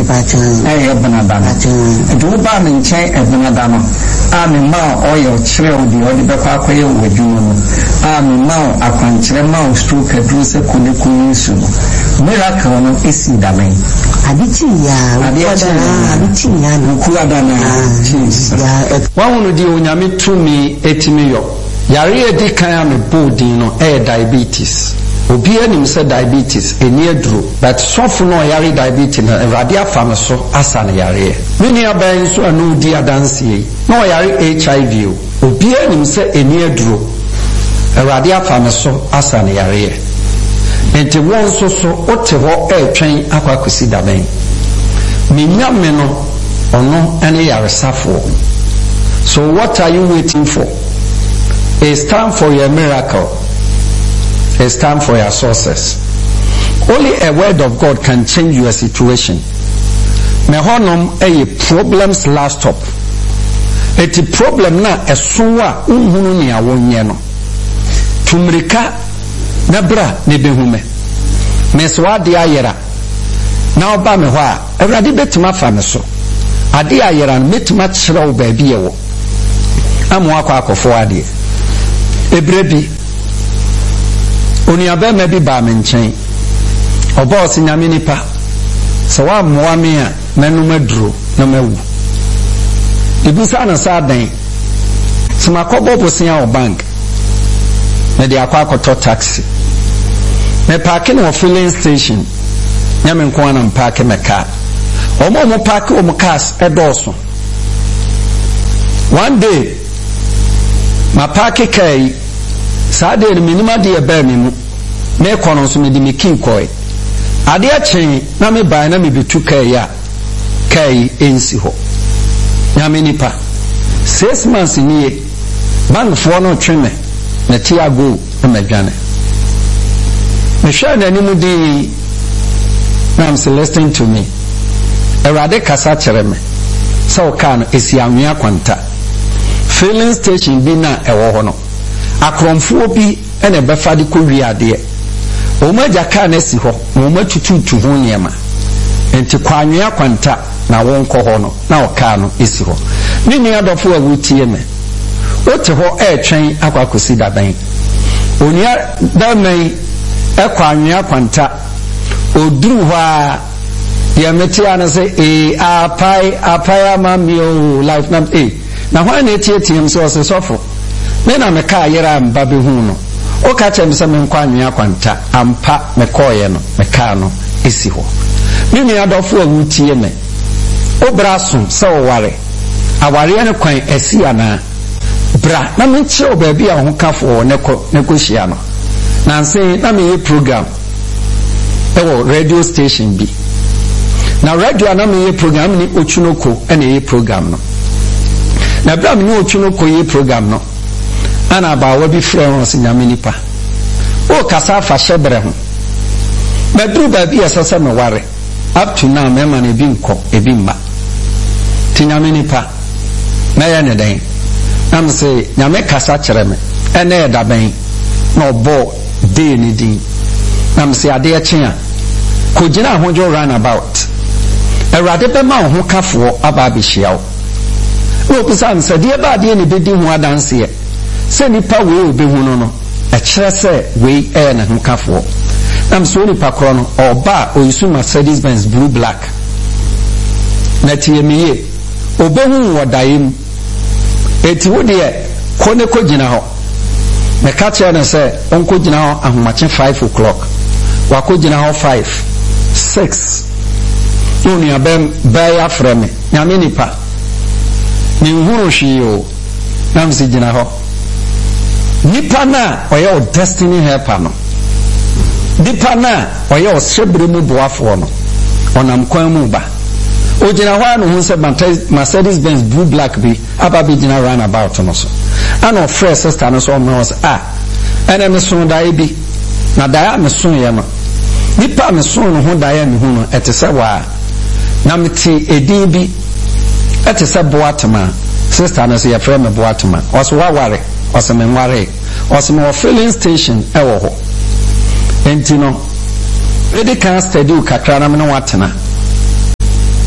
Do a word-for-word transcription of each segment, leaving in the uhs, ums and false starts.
pattern eh Benadano do ba me nchen e Benadano a me ma oil chire o di o di be kwa kwaye wadwuma no a me ma akwanchire ma stroke adu se kone kunyisu no miracle no isi da men adichi ya adichi adichi ya no ku adana Jesus wa wono di onyame tumi etimi yo yare edi kan me body no eh diabetes obi anim say diabetes eni aduro but sofo no yare diabetes na evade afam so asa na yare mini aban so anu di adanse no yare H I V obi anim say eni aduro evade afam so asa na yare enti won so so ote ho e twen akwakosi da ben minyame no ono ene yare safo. So what are you waiting for? It's time for your miracle. It's time for your success. Only a word of God can change your situation. Me honom e problems last stop. Eti problem na esowa unhunu ni awonye no. Tumrika na bra ne behume. Me so ade ayera. Na oba me ho a Awurade betima fa me so. Ade ayera no metima kyerɛ wo baabi ye wo. Amwa kwa akofo ade. Ebrebi Oniabe mebi ba me nchen obo si nyame nipa so wa moa me a menu maduro na mawu ibisa na sa dan sima kobo bosia o bank na dia kwa akoto taxi me park no filling station nyame nko na park me car omo mo park o mo cars edoso one day ma park kai Sade ni minima de ebe mi mu me kono so me di me kin koi ade a chen na me ban na me betu kai ya kai ensi ho nya me nipa six months ni e bank fo no tweme na ti ago na madwane me hwa na ni mu di na am listening to me Erade kasa chere me so kan esi anwea kwanta filling station bi na ewo ho no akromfo bi ene befa de ko wiade o ma jaka na si ho o ma tututu ho niema enti kwanwea kwanta na won ko ho no na o ka no esi ho ni ni adofo a wutie me o te ho e twen akwakosi daban onia da men e kwanwea kwanta o duru ho a ya metia na say e apai apai amamio life na e na ho na tietiem so so sofo me na me ka yera mba be hu no o ka chem se me nkwanwea kwanta ampa me koye no me ka no esi ho me ni adofo a wutie me o braso se o ware aware ne kwan esi ana bra na me che o ba bi a ho kafo ne ko ne ko hia no na nse na me ye program e wo radio station bi na radio na me ye program ni Ochunoko ene ye program no na bra me ni Ochunoko ye program no ana ba wa bi friend si nyame nipa o kasa fa shebre ho medru ba bi asasa me ware up to now me ma na bi nko e bi mma ti nyame nipa na ya ne den am say nyame kasa kire me ene e da ben na obo de ni din am say ade e kyen a ko gina ho jo run about Erade be ma ho kafo aba bi hia wo pisa am say de ba de ni be di ho adanse e se nipa we obi hu no no e kire se we e na hu kafo am so nipa kro no oba oyisu Mercedes Benz blue black na tie miye obe hu wodayem eti wo de ko ne ko gina ho me ka kire na se onko gina ho ahomache five o'clock wa ko gina ho five six uni abem baya frame nyame nipa ni huru shiyo na msi gina ho nipa na oye o destiny helper no nipa na oye o shebre mu boafo no onam kwan mu ba o gina ho no hu se Mercedes Benz blue black bi aba bi gina run about no so ana o fresh sister no so no was ah ene me so dai bi na dai me so ye no nipa me so no ho dai me hu no etese wa na meti edin bi etese boatema sister no se ya frame boatema oso wa ware oso me ware oso me filling station e wo ho enti no edi kan study kakra na me no watena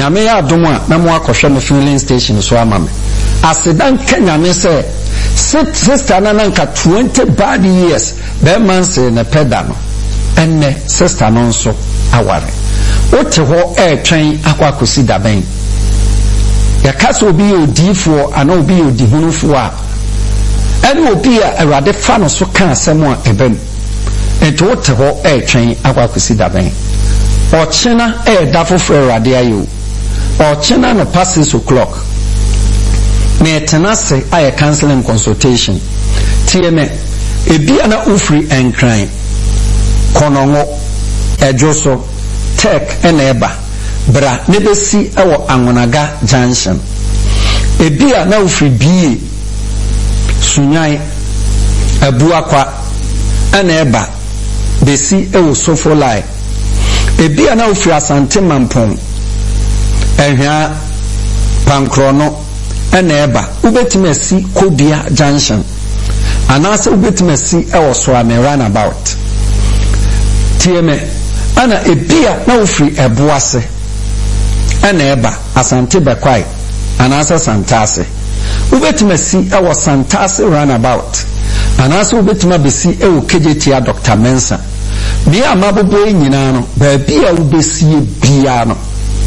nyame ya adom a na mo akɔhwɛ me filling station so ama me asedan ka nyame sɛ sister na nanka twenty bad years be man say na peda no enne sister no nso aware wote ho e twen akwa kosi daben ya kaso obi odifo ana obi odihunufo a ene obi a awade fa no so ka asem a ebem ento wote ho e twen akwa kosi daben ochina e dafofo awade ayo ochina no past six o'clock me tenase aye counseling consultation tieme ebia na ufri enkran konongo ejoso tek eneba bra nebesi ewo anwonaga junction ebia na ufri bie sunyai abuakwa eneba besi ewo sofolai ebia na ufri asante mampon ehwa pankrono eneba ubetime si Kodia junction anase ubetime si ewo so ame runabout tieme ana ebia na ofri eboase eneba asante bekwai anase santase ubetime si ewo santase runabout anase ubetime besi ewo kejetia Doctor Mensa bia amabobo nyina no ba bia ubesi bia no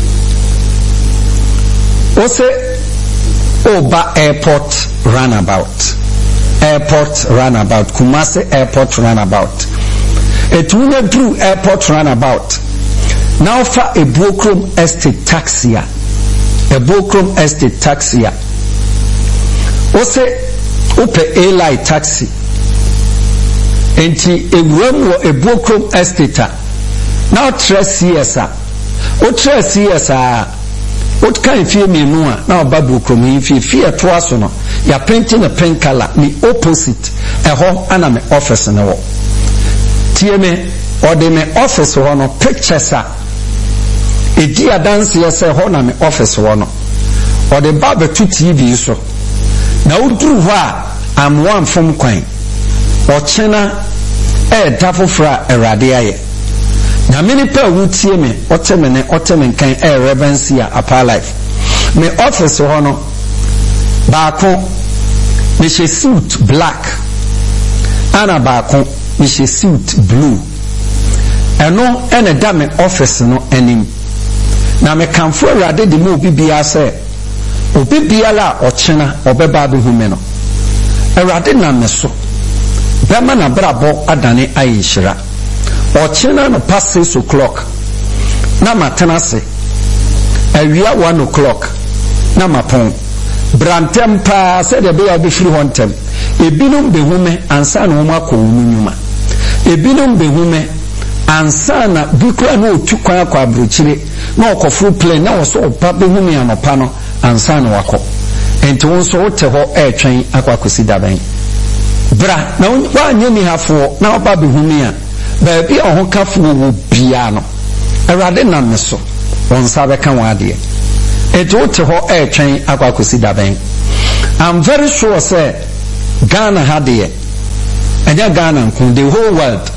ose Oba airport runabout airport runabout Kumasi airport runabout etunya through airport runabout now for a Ebokrom estate taxia Ebokrom estate taxia ose ope airline taxi enti ewuram wo Ebokrom estate now tres years a o tres years a what kind fie me no a na obabu kromi fie fie to aso no ya painting a pink color ni opposite eho ana me office no wo tie me ode me office ho no pictures a edi adanse ye se ho na me office ho no ode ba betu T V so na uduru ho a am one from kwan o chena e dafofra erade aye na many pa wutie me otemene otemen kan e revency a apa life me office ho no baako me she suit black ana baako me she suit blue eno ene da me office no enim na me kanfo awade de me obi bia se obi bia la ochena obeba be hu me no awade na me so be ma na brabo adane ayishira ochina no past six o'clock na matenase awia one o'clock na mapon brantem pa se de be abi free hontem ebinum be hume ansa na homa ko nyuma ebinum be hume ansa na bikra na otu kwan akwa abrochire na okofu plane na wo so opa be hume anopa no ansa na wako enti won so wote ho etwen akwa kosi daban bra na wa nyemi hafo na oba be hume a baby on kafu wo bia no awade na me so won sabe kan wade eto te ho e twen akwa kosi daben. I'm very sure say Ghana had it and Ghana the whole world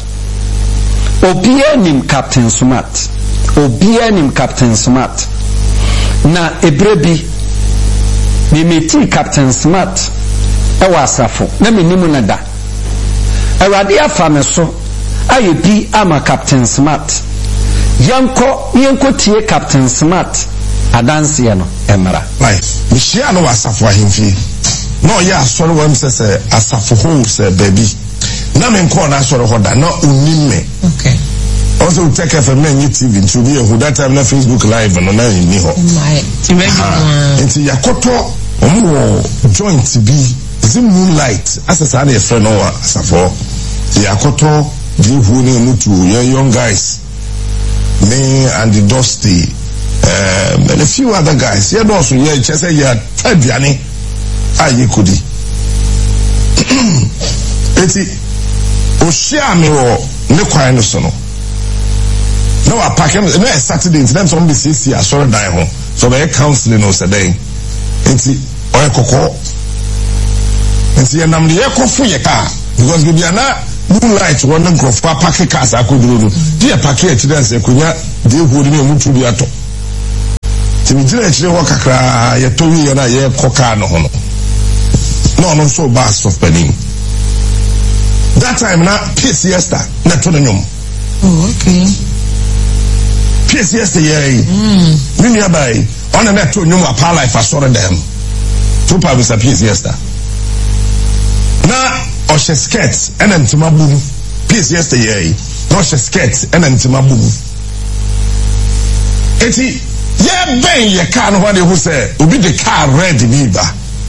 obia nim Captain Smart obia nim Captain Smart na ebrebi me meti Captain Smart e wasafo na me nimu na da awade afa me so aye bi ama Captain Smart yanko yanko tie Captain Smart adanse ye no emra right me share no asafo ahemfie no ya asoro wam sese asafo ho se baby na me nko na asoro hoda na onime okay also take F M N T V to be who that time na Facebook live no na ni ho my enti yakoto omo joint bi the moonlight asesa na e friend no asafo yakoto the who ne mutu young guys me and the Dusty um, and a few other guys yeah also yeah just say yeah tabiani ayi kudi eti o share me wo ne kwan no so no no I pack him no Saturday in them some be sixty I saw die home so they counseling no say eti o kokko eti na me ye kofu ye ka because we be na moonlight one of papa cars akuduru dia packet dance kunya de hu ni mutu bi ato ti mi jira chire ho kakra ye to wi na ye koka no ho no no no so ba so penin that time na P C Esther na to no nyom. Oh, okay. P C Esther ye mm ni ni abai ona na to nyom apa life asore dem to pa bisa P C Esther na o she skirt and ntima bubu P C Esther ye no she skirt and ntima bubu eti ye ben ye car no wade who say obi the car red bi ba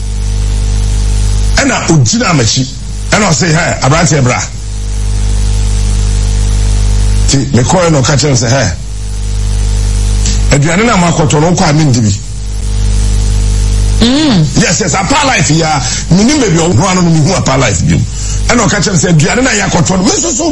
and na ojina machi and I say hey abrante bra ti me call no catch say hey aduane na makoto no kwa me ndibi mm yes yes apa life ya mini me bi o no no mi hu apa life bi and I catch say aduane na yakoto no me so so